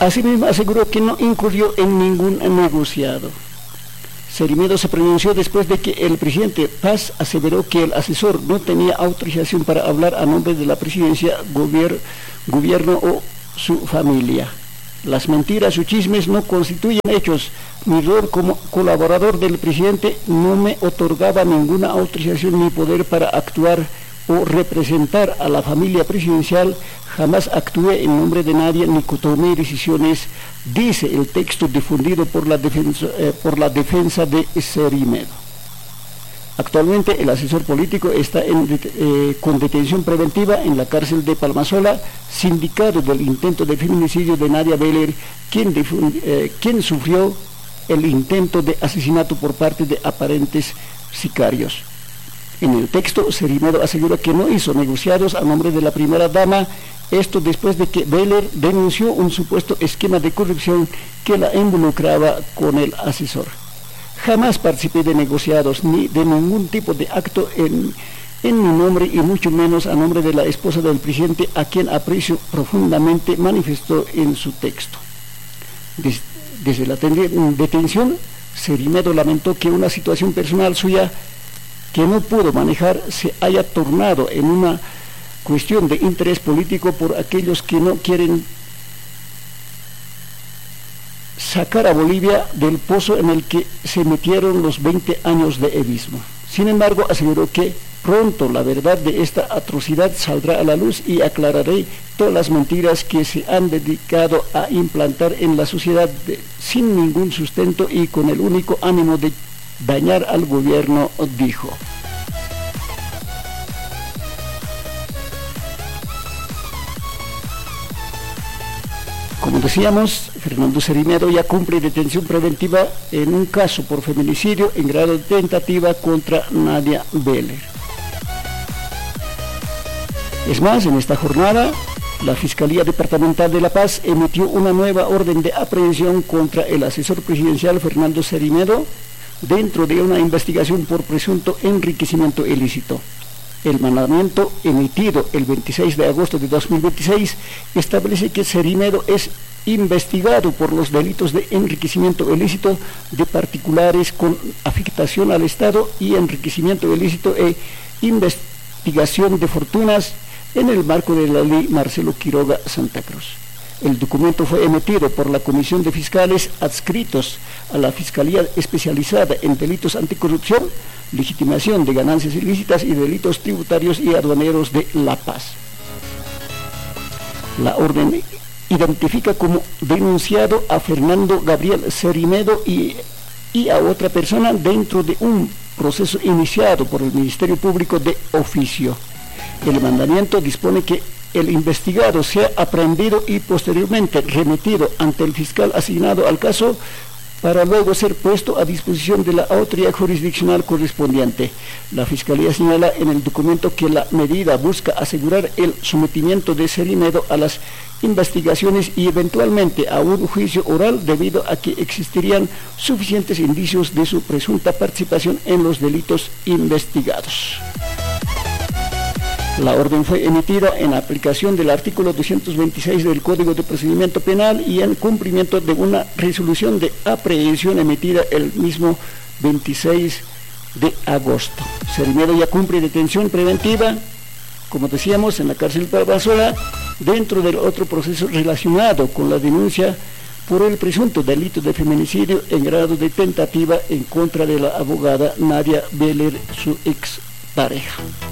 Asimismo, aseguró que no incurrió en ningún negociado. Cerimedo se pronunció después de que el presidente Paz aseveró que el asesor no tenía autorización para hablar a nombre de la presidencia, gobierno o su familia. Las mentiras o chismes no constituyen hechos. Mi rol como colaborador del presidente no me otorgaba ninguna autorización ni poder para actuar o representar a la familia presidencial. Jamás actué en nombre de nadie ni tomé decisiones, dice el texto difundido por la defensa de Cerimedo. Actualmente el asesor político está con detención preventiva en la cárcel de Palmasola, sindicado del intento de feminicidio de Nadia Beller, quien sufrió el intento de asesinato por parte de aparentes sicarios. En el texto, Cerimedo asegura que no hizo negociados a nombre de la primera dama, esto después de que Beller denunció un supuesto esquema de corrupción que la involucraba con el asesor. Jamás participé de negociados ni de ningún tipo de acto en mi nombre y mucho menos a nombre de la esposa del presidente, a quien aprecio profundamente, manifestó en su texto. Desde la detención, Cerimedo lamentó que una situación personal suya que no pudo manejar se haya tornado en una cuestión de interés político por aquellos que no quieren sacar a Bolivia del pozo en el que se metieron los 20 años de evismo. Sin embargo, aseguró que pronto la verdad de esta atrocidad saldrá a la luz y aclararé todas las mentiras que se han dedicado a implantar en la sociedad sin ningún sustento y con el único ánimo de dañar al gobierno, dijo. Como decíamos, Fernando Cerimedo ya cumple detención preventiva en un caso por feminicidio en grado de tentativa contra Nadia Beller. Es más, en esta jornada, la Fiscalía Departamental de La Paz emitió una nueva orden de aprehensión contra el asesor presidencial Fernando Cerimedo dentro de una investigación por presunto enriquecimiento ilícito. El mandamiento emitido el 26 de agosto de 2026 establece que Cerimedo es investigado por los delitos de enriquecimiento ilícito de particulares con afectación al Estado y enriquecimiento ilícito e investigación de fortunas en el marco de la ley Marcelo Quiroga Santa Cruz. El documento fue emitido por la Comisión de Fiscales adscritos a la Fiscalía Especializada en Delitos Anticorrupción, Legitimación de Ganancias Ilícitas y Delitos Tributarios y Aduaneros de La Paz. La orden identifica como denunciado a Fernando Gabriel Cerimedo y a otra persona dentro de un proceso iniciado por el Ministerio Público de oficio. El mandamiento dispone que el investigado sea aprehendido y posteriormente remitido ante el fiscal asignado al caso para luego ser puesto a disposición de la autoridad jurisdiccional correspondiente. La Fiscalía señala en el documento que la medida busca asegurar el sometimiento de Cerimedo a las investigaciones y eventualmente a un juicio oral debido a que existirían suficientes indicios de su presunta participación en los delitos investigados. La orden fue emitida en aplicación del artículo 226 del Código de Procedimiento Penal y en cumplimiento de una resolución de aprehensión emitida el mismo 26 de agosto. Cerimedo ya cumple detención preventiva, como decíamos, en la cárcel de Palmasola, dentro del otro proceso relacionado con la denuncia por el presunto delito de feminicidio en grado de tentativa en contra de la abogada Nadia Beller, su expareja.